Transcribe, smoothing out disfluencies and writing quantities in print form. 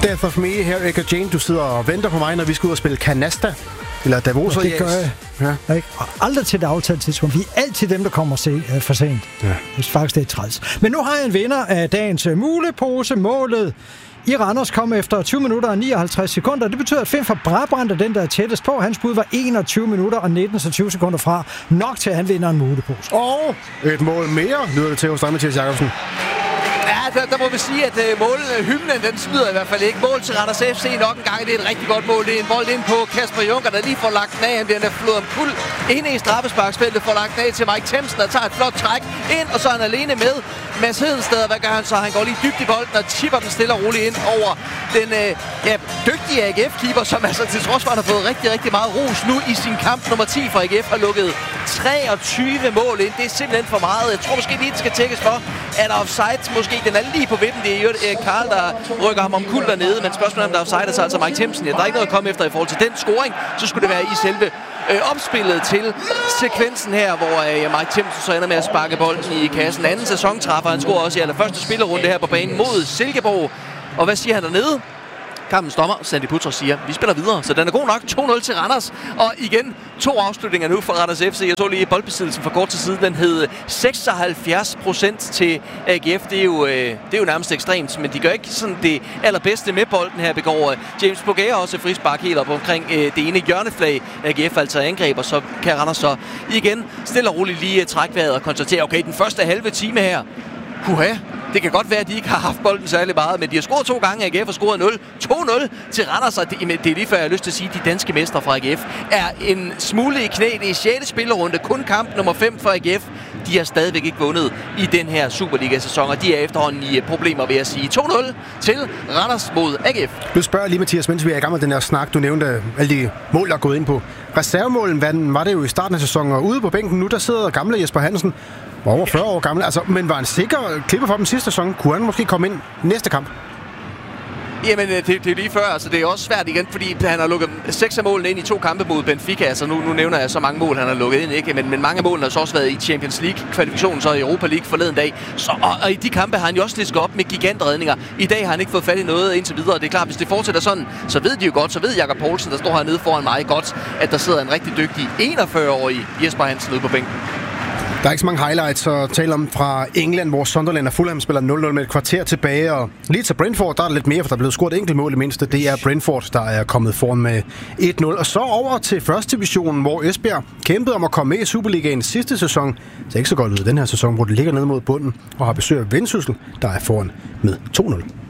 Death of Me her, Erika Jane. Du sidder og venter på mig, når vi skal ud og spille Canasta. Eller Davos. Det gør jeg. Ja. Og aldrig til det aftalte tidspunkt. Vi er altid dem, der kommer for sent. Ja. Det er faktisk det træls. Men nu har jeg en vinder af dagens mulepose. Målet i Randers kom efter 20 minutter og 59 sekunder. Det betyder, at Finn fra Brabrand er den, der er tættest på. Hans bud var 21 minutter og 19-20 sekunder fra. Nok til, at han vinder en mulepose. Og et mål mere, lyder det til hos dig, Mathias Jacobsen. Ja, der må vi sige, at hymnen, den smider i hvert fald ikke. Mål til Randers FC nok en gang. Det er et rigtig godt mål. Det er en bold ind på Kasper Junker, der lige får lagt den af. Han bliver flået om kul inde i straffesparksfeltet, får lagt den af til Mike Themsen, der tager et flot træk ind, og så er han alene med. Mads Hedensted, hvad gør han så? Han går lige dybt i bolden og chipper den stille og roligt ind over den dygtige AGF-keeper, som altså til trods for, at han har fået rigtig, rigtig meget ros nu i sin kamp nummer 10 for AGF, har lukket 23 mål ind. Det er simpelthen for meget. Jeg tror måske lige, det skal tjekkes for, at der er offside. Måske den er lige på vippen. Det er jo Karl, der rykker ham om kul dernede, men spørgsmålet om der er offside, er så altså Mike Themsen. Ja, der er ikke noget at komme efter i forhold til den scoring. Så skulle det være i selve opspillet til sekvensen her, hvor Mike Themsen så ender med at sparke bolden i kassen. Anden sæsontræffer. Han scorer også i allerførste spillerunde her på banen mod Silkeborg. Og hvad siger han dernede? Kampens dommer, Sandy Putros, siger, vi spiller videre, så den er god nok. 2-0 til Randers, og igen 2 afslutninger nu for Randers FC. Jeg så lige boldbesiddelsen for kort til siden, den hed 76% til AGF. Det er jo nærmest ekstremt, men de gør ikke sådan det allerbedste med bolden her. Begår James Bogaer også frispark helt op omkring det ene hjørneflag. AGF altså angreb, og så kan Randers så igen stille og roligt lige trække vejret og konstatere, okay, den første halve time her, det kan godt være, at de ikke har haft bolden særlig meget, men de har scoret 2 gange, AGF har scoret 0. 2-0 til Randers, og det er lige før, jeg har lyst til at sige, at de danske mestre fra AGF er en smule i knæ. Det er 6. spillerunde, kun kamp nummer 5 for AGF. De har stadigvæk ikke vundet i den her Superliga-sæson, og de er efterhånden i problemer, vil jeg sige. 2-0 til Randers mod AGF. Nu spørger lige, Mathias, mens vi er i gang med den her snak. Du nævnte alle de mål, der er gået ind på. Reservemålen var det jo i starten af sæsonen, og ude på bænken nu, der sidder gamle Jesper Hansen, over 40 år gammel, men var en sikker klipper for dem sidste sæson. Kunne han måske komme ind næste kamp? Jamen, det er lige før. Altså, det er også svært igen, fordi han har lukket 6 af målene ind i 2 kampe mod Benfica. Altså, nu nævner jeg så mange mål, han har lukket ind, ikke? Men mange af målene har så også været i Champions League-kvalifikationen, så i Europa League forleden dag. Og i de kampe har han jo også lisket op med gigantredninger. I dag har han ikke fået fat i noget indtil videre. Det er klart, hvis det fortsætter sådan, så ved de jo godt, så ved Jakob Poulsen, der står hernede foran mig godt, at der sidder en rigtig dygtig 41-årig Jesper Hansen ude på bænken. Der er ikke så mange highlights at tale om fra England, hvor Sunderland og Fulham spiller 0-0 med et kvarter tilbage. Og lige til Brentford, der er lidt mere, for der er blevet scoret et enkelt mål i mindste. Det er Brentford, der er kommet foran med 1-0. Og så over til første divisionen, hvor Esbjerg kæmpede om at komme med i Superligaen sidste sæson. Det er ikke så godt ud i den her sæson, hvor det ligger ned mod bunden og har besøg af Vendsyssel, der er foran med 2-0.